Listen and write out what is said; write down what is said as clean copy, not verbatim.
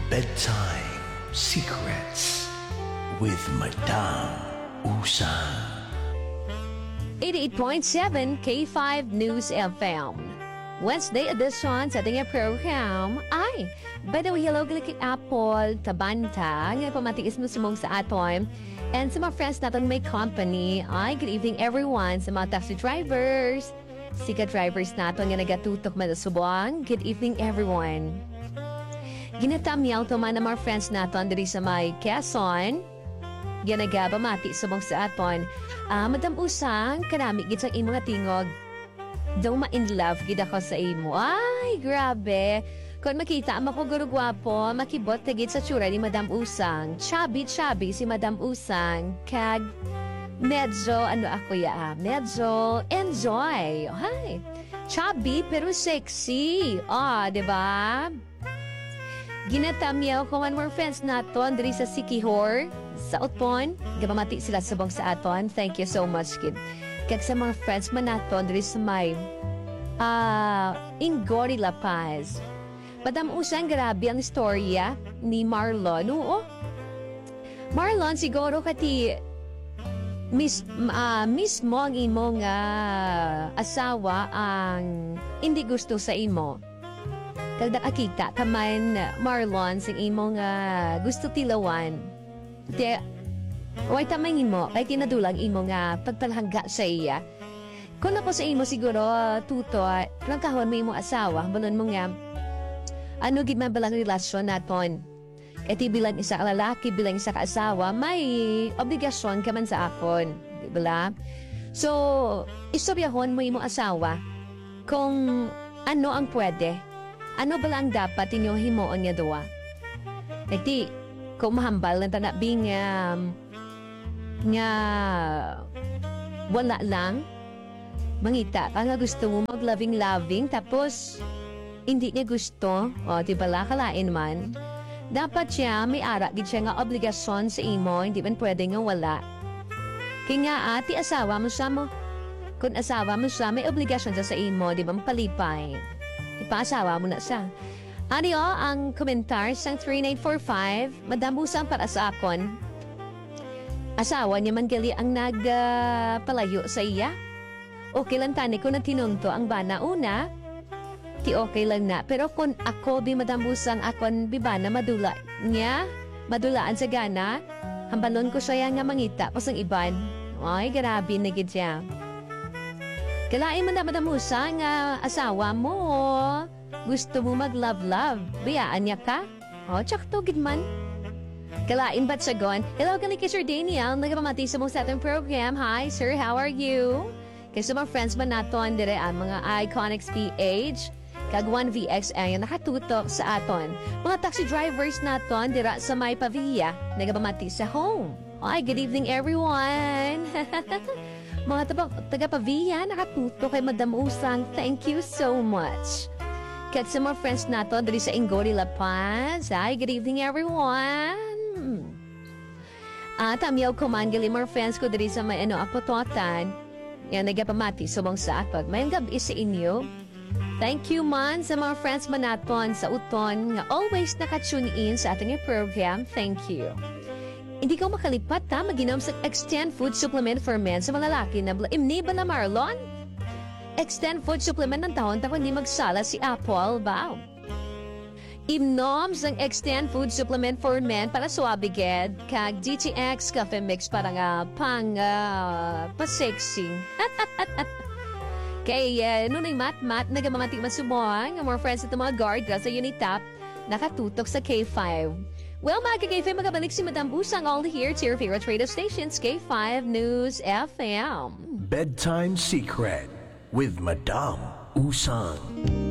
Bedtime Secrets with Madame Usang. 88.7 K5 News FM. Wednesday edition sa ating program ay by the way, hello kay Apple, Tabanta, nga pamatiis mo sumong sa aton. And sa mga friends natin may company, ay good evening everyone sa mga taxi drivers, sika drivers natin nga nagatutok malasubang. Good evening everyone. Ginatamyaw to man ng mga friends natin diri sa may Quezon. Ginagaba mati subong sa aton. Madam Usang, karami gid sa imong tingog. Daw ma-in love gid ako sa imo. Ay, grabe. Kung makita mo ko gwapo, makibot gid sa tsura ni Madam Usang. Chubby si Madam Usang. Kag medyo medyo enjoy. Hi. Chubby pero sexy. Di ba? Ginatamyaw ko one more friends naton diri sa Sikihor sa Utpon. Gabamati sila subong sa aton. Thank you so much, kid. Kag sa mga friends man naton diri sa may Ingori La Paz. Madam Usang, grabe ang istorya ni Marlon. Oo. Marlon, siguro kati mismo ang imong asawa ang hindi gusto sa imo. Kag nakakita kaman Marlon sa imong gusto tilawan. Kaya, why tamangin mo, kay tinadulang imong pagpalhangga sa iya. Kung ako sa imo siguro, tuto, lang kahon mo imong asawa, banon mo nga, ano gid man balang relasyon naton. Iti bilang isa ka lalaki, bilang isa ka asawa, may obligasyon ka man sa akon. Di ba? So, istoryahon mo imong asawa kung ano ang pwede. Ano ba lang dapat inyong himoon niya doa? Iti, kung mahambal na tanabing nga wala lang, mangita ka nga gusto mo mag-loving-loving, tapos hindi niya gusto, di ba la, kalain man, dapat siya, may ara, gid siya nga obligasyon sa imo, hindi man pwede nga wala. Kaya nga, ati asawa mo siya mo. Kung asawa mo siya, may obligasyon siya sa imo, di ba mapalipay. Ipaasawa mo na siya. Ano ang komentar sa 3945? Madam Usang para sa akon. Asawa niya man gali ang nagpalayo sa iya. Okay lang tani ko na tinunto ang bana una. Ti okay lang na. Pero kung ako bi Madam Usang akon bibana madula niya, madulaan sa gana, hambalon ko siya nga mangita pasang iban. Ay, grabe na gid siya. Kalain mo na Madam Usang asawa mo. Gusto mo mag-love-love. Biyaan niya ka? Tsakto gid man. Kalain ba't sagon? Hello, kani kay Sir Daniel. Nagpamati sa mong sa ating program. Hi, sir. How are you? Kasi mga friends man naton dire ang mga Iconics PH. Kag 1VX ay nakatutok sa aton. Mga taxi drivers naton dira sa may Pavia. Nagpamati sa home. Ay, good evening everyone. Mga taga-Pavia, nakatuto kay Madam Usang. Thank you so much. Kat sa mga friends nato dali sa Ingori La Paz. Hi, good evening everyone. Tamyaw ko man gali mga friends ko dali sa may apototan. Yan, nagapamati subong sa atot. Mayang gabi sa inyo. Thank you man sa mga friends man naton sa uton nga always nakatune in sa ating program. Thank you. Hindi ko makalipat maginom sa Extend Food Supplement for Men sa mga lalaki na imni ba na Marlon? Extend Food Supplement ng taon-taon hindi magsala si Apple, wow. Imnom sang Extend Food Supplement for Men para suabiged, kag DTX Coffee Mix para nga pa-sexy. Kaya nunay mat-mat nagamamati masubong ang more friends at mga guard sa Unitap nakatutok sa K5. Well, mga ka-K5, magabalik si Madam Usang all here to your favorite radio stations, K5 News FM. Bedtime Secret with Madame Usang.